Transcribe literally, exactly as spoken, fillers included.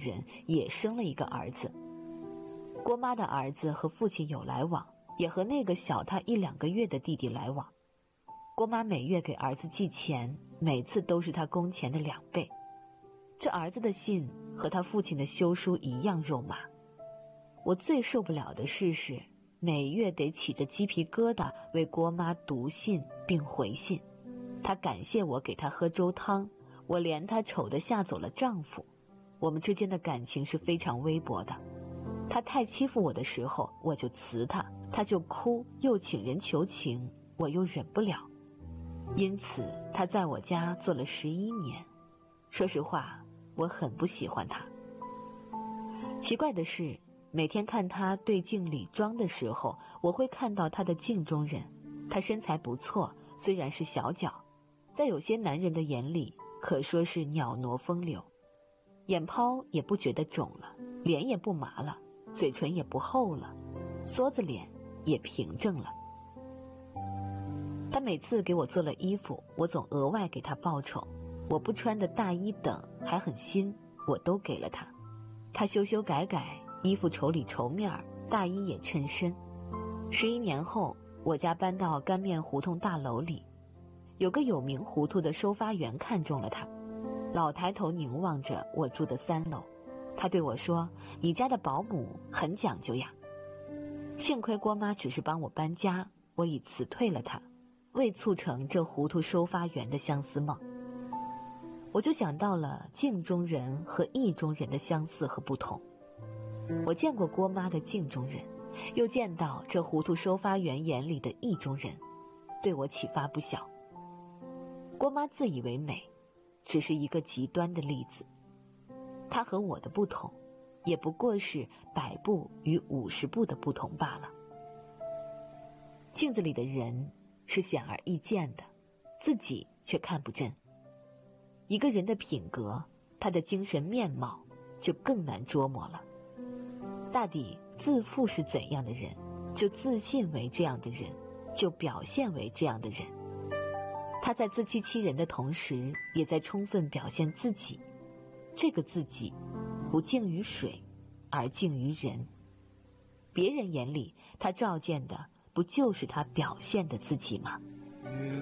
人也生了一个儿子。郭妈的儿子和父亲有来往，也和那个小他一两个月的弟弟来往。郭妈每月给儿子寄钱，每次都是他工钱的两倍。这儿子的信和他父亲的休书一样肉麻。我最受不了的事是每月得起着鸡皮疙瘩为郭妈读信并回信。她感谢我给她喝粥汤，我连她丑得吓走了丈夫。我们之间的感情是非常微薄的。她太欺负我的时候，我就辞她，她就哭，又请人求情，我又忍不了。因此她在我家做了十一年。说实话，我很不喜欢她。奇怪的是，每天看她对镜理妆的时候，我会看到她的镜中人。她身材不错，虽然是小脚，在有些男人的眼里可说是袅娜风流。眼泡也不觉得肿了，脸也不麻了，嘴唇也不厚了，梭子脸也平正了。她每次给我做了衣服，我总额外给她报酬。我不穿的大衣等还很新，我都给了她。她修修改改，衣服瞅里瞅面，大衣也衬身。十一年后，我家搬到干面胡同大楼里，有个有名糊涂的收发员看中了她，老抬头凝望着我住的三楼。他对我说：“你家的保姆很讲究呀。”幸亏郭妈只是帮我搬家，我已辞退了她，未促成这糊涂收发员的相思梦。我就想到了镜中人和意中人的相似和不同。我见过郭妈的镜中人，又见到这糊涂收发员眼里的意中人，对我启发不小。郭妈自以为美，只是一个极端的例子。她和我的不同，也不过是百步与五十步的不同罢了。镜子里的人是显而易见的，自己却看不真。一个人的品格，他的精神面貌就更难捉摸了。大抵自负是怎样的人，就自信为这样的人，就表现为这样的人。他在自欺欺人的同时，也在充分表现自己。这个自己不敬于水，而敬于人。别人眼里他照见的不就是他表现的自己吗？